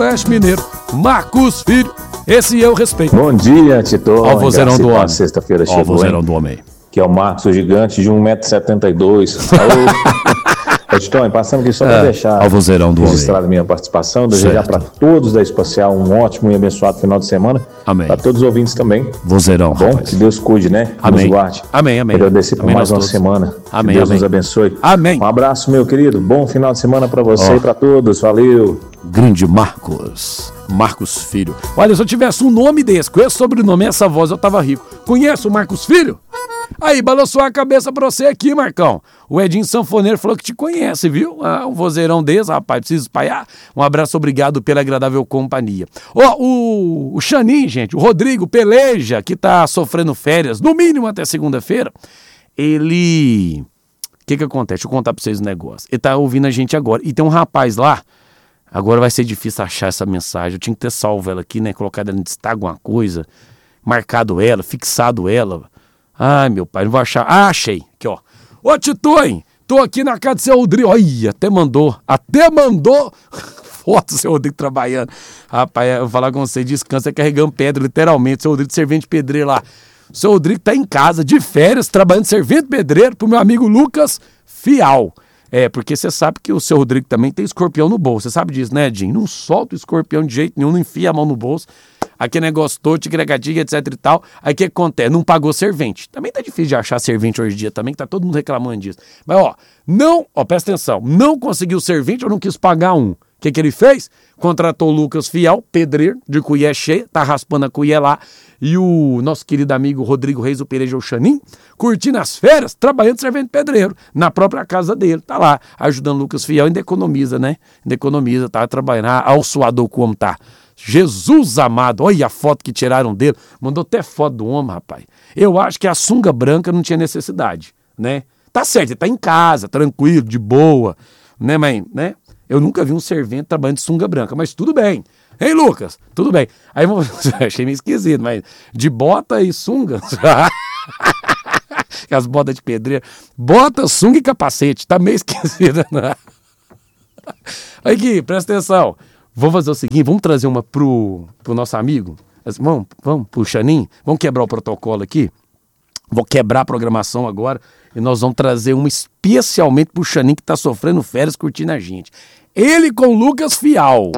Oeste Mineiro, Marcos Filho. Esse eu respeito. Bom dia, Tito. Ó o vozeirão do homem. Sexta-feira chegou, o vozeirão do homem. Que é o Marcos, o gigante de 1,72 m. Tito, passando aqui só para deixar registrada a minha participação, desejar para todos da Espacial um ótimo e abençoado final de semana. Amém. Para todos os ouvintes também. Vozeirão, bom, rapaz. Que Deus cuide, né? Amém. Nos guarde. Amém, amém. Agradecer por mais uma semana. Amém, que Deus amém. nos abençoe. Amém. Um abraço, meu querido. Bom final de semana para você e para todos. Valeu. Grande Marcos Filho. Olha, se eu tivesse um nome desse, com esse sobrenome, essa voz, eu tava rico. Conhece o Marcos Filho? Aí, balançou a cabeça pra você aqui, Marcão. O Edinho Sanfoneiro falou que te conhece, viu? Um vozeirão desse, rapaz, precisa espalhar. Um abraço, obrigado pela agradável companhia. O Xanin, gente, o Rodrigo Peleja, que tá sofrendo férias, no mínimo até segunda-feira, ele... O que acontece? Deixa eu contar pra vocês o negócio. Ele tá ouvindo a gente agora. E tem um rapaz lá, agora vai ser difícil achar essa mensagem. Eu tinha que ter salvo ela aqui, né? Colocado ela em destaque, alguma coisa. Marcado ela, fixado ela. Ai, meu pai, não vou achar. Ah, achei. Aqui, ó. Ô, Titoim, tô aqui na casa do seu Rodrigo. Olha, até mandou foto do seu Rodrigo trabalhando. Rapaz, eu vou falar com você, descansa carregando pedra, literalmente. Seu Rodrigo servente pedreiro lá. O seu Rodrigo tá em casa, de férias, trabalhando servente pedreiro pro meu amigo Lucas Fial. Porque você sabe que o seu Rodrigo também tem escorpião no bolso. Você sabe disso, né, Edinho? Não solta o escorpião de jeito nenhum, não enfia a mão no bolso. Aquele negócio todo, tigregadinha, etc e tal. Aí o que acontece? Não pagou servente. Também tá difícil de achar servente hoje em dia também, que tá todo mundo reclamando disso. Mas, presta atenção. Não conseguiu servente ou não quis pagar um. O que ele fez? Contratou o Lucas Fial, pedreiro, de colher cheia, tá raspando a colher lá. E o nosso querido amigo Rodrigo Reis, o Pereja o Xanin, curtindo as férias, trabalhando servente pedreiro, na própria casa dele. Tá lá, ajudando o Lucas Fial, ainda economiza, né? Ainda economiza, tá trabalhando. Olha o suador como tá. Jesus amado, olha a foto que tiraram dele. Mandou até foto do homem, rapaz. Eu acho que a sunga branca não tinha necessidade, né? Tá certo, ele tá em casa, tranquilo, de boa, né, mãe? Né? Eu nunca vi um servente trabalhando de sunga branca, mas tudo bem. Hein, Lucas? Tudo bem. Aí achei meio esquisito, mas de bota e sunga. As botas de pedreiro. Bota, sunga e capacete. Tá meio esquisito, né? Aqui, presta atenção. Vamos fazer o seguinte, vamos trazer uma pro nosso amigo. Vamos pro Xanin. Vamos quebrar o protocolo aqui. Vou quebrar a programação agora e nós vamos trazer uma especialmente pro Xanin que tá sofrendo férias curtindo a gente. Ele com o Lucas Fial.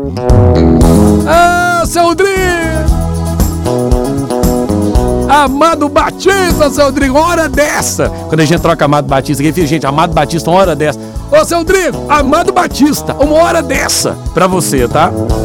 Ah, seu Rodrigo! Amado Batista, seu Rodrigo, uma hora dessa. Quando a gente troca Amado Batista, aqui, gente, Amado Batista, uma hora dessa. Ô, seu Rodrigo, Amado Batista, uma hora dessa pra você, tá?